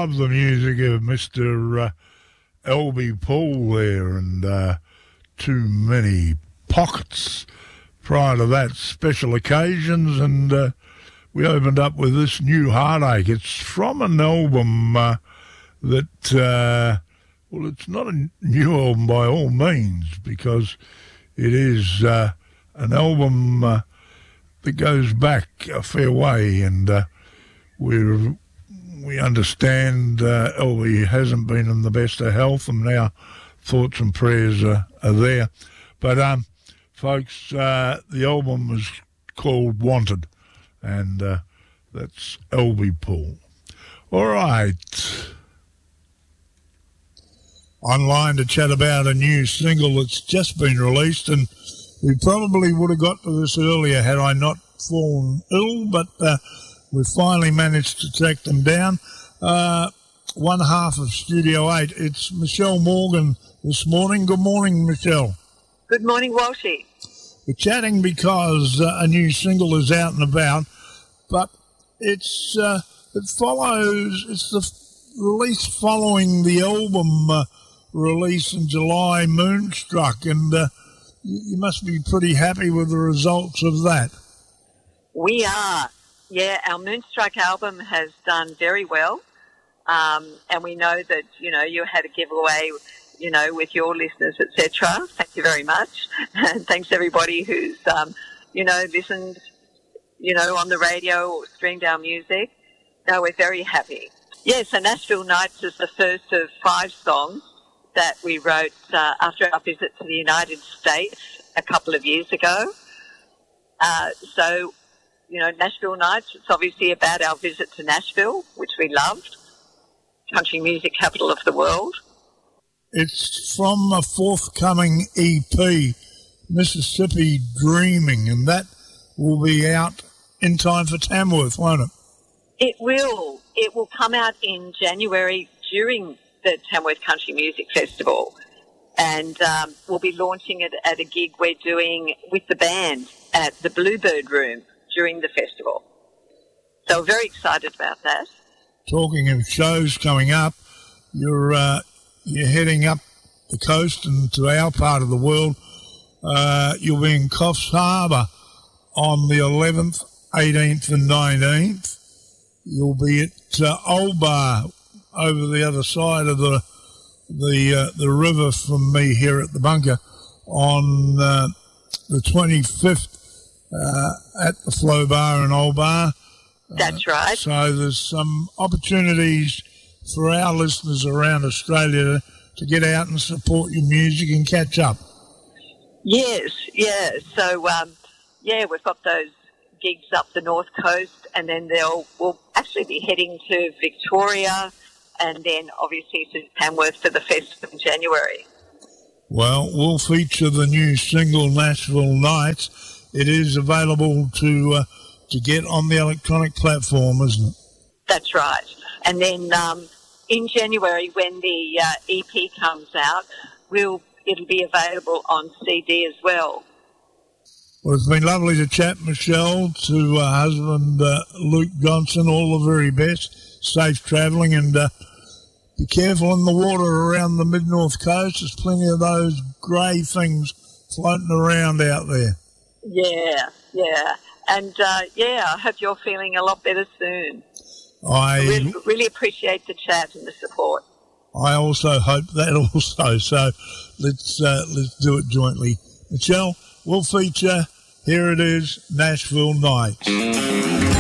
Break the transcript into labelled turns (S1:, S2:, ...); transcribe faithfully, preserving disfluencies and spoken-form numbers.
S1: love the music of Mister Uh, L B Paul there, and uh, Too Many Pockets. Prior to that, Special Occasions, and uh, we opened up with this New Heartache. It's from an album uh, that, uh, well, it's not a new album by all means, because it is uh, an album uh, that goes back a fair way, and uh, we're, we understand uh, L B hasn't been in the best of health, and our thoughts and prayers are, are there. But, um, folks, uh, the album is called Wanted, and uh, that's L B Paul. All right. Online to chat about a new single that's just been released, and we probably would have got to this earlier had I not fallen ill, but uh, we finally managed to track them down. Uh, one half of Studio eight, it's Michelle Morgan this morning. Good morning, Michelle.
S2: Good morning, Walshy.
S1: We're chatting because uh, a new single is out and about, but it's uh, it follows, it's the f- release following the album uh, release in July, Moonstruck, and uh, you, you must be pretty happy with the results of that.
S2: We are. Yeah, our Moonstruck album has done very well, um, and we know that, you know, you had a giveaway, you know, with your listeners, et cetera. Thank you very much. And thanks everybody who's, um, you know, listened, you know, on the radio or streamed our music. No, we're very happy. Yeah, so Nashville Nights is the first of five songs that we wrote uh, after our visit to the United States a couple of years ago. Uh, so, you know, Nashville Nights, it's obviously about our visit to Nashville, which we loved, country music capital of the world.
S1: It's from a forthcoming E P, Mississippi Dreaming, and that will be out in time for Tamworth, won't it?
S2: It will. It will come out in January during the Tamworth Country Music Festival, and um, we'll be launching it at a gig we're doing with the band at the Bluebird Room during the festival. So we're very excited about that.
S1: Talking of shows coming up, you're uh, you're heading up the coast and to our part of the world. Uh, you'll be in Coffs Harbour on the eleventh, eighteenth and nineteenth. You'll be at uh, Old Bar over the other side of the the uh, the river from me here at the bunker on uh, the twenty-fifth uh, at the Flow Bar in Old Bar.
S2: That's right.
S1: Uh, so there's some opportunities for our listeners around Australia to get out and support your music and catch up.
S2: Yes, yeah. So, um, yeah, we've got those gigs up the North Coast, and then they'll we'll actually be heading to Victoria, and then obviously to Tamworth for the festival in January.
S1: Well, we'll feature the new single Nashville Nights. It is available to uh, to get on the electronic platform, isn't it?
S2: That's right. And then um, in January, when the uh, E P comes out, we'll it'll be available on C D as well.
S1: Well, it's been lovely to chat, Michelle, to uh, husband uh, Luke Johnson. All the very best. Safe travelling, and uh, be careful in the water around the mid-north coast. There's plenty of those grey things floating around out there.
S2: Yeah, yeah. And, uh, yeah, I hope you're feeling a lot better soon.
S1: I
S2: really, really appreciate the chat and the support.
S1: I also hope that also. So let's uh, let's do it jointly. Michelle, we'll feature. Here it is, Nashville Nights.